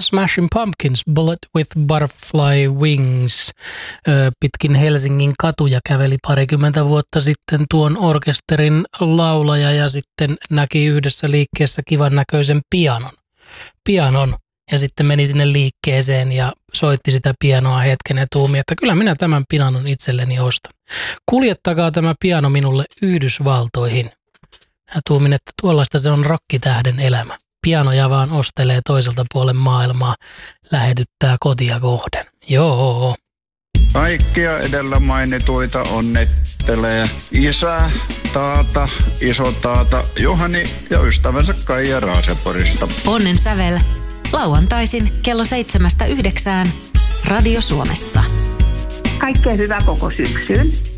Smashing Pumpkins, Bullet with Butterfly Wings. Pitkin Helsingin katuja käveli 20 vuotta sitten tuon orkesterin laulaja ja sitten näki yhdessä liikkeessä kivan näköisen pianon. Ja sitten meni sinne liikkeeseen ja soitti sitä pianoa hetken ja tuumi, että kyllä minä tämän pianon itselleni ostan. Kuljettakaa tämä piano minulle Yhdysvaltoihin. Ja tuumin, että tuollaista se on rokkitähden elämä. Pianoja vaan ostelee toiselta puolen maailmaa, lähetyttää kotia kohden. Joo. Kaikkia edellä mainituita onnittelee isä, taata, isotaata, Juhani ja ystävänsä Kaija Raaseporista. Onnen sävel. Lauantaisin kello 7-9 Radio Suomessa. Kaikkea hyvää koko syksyn.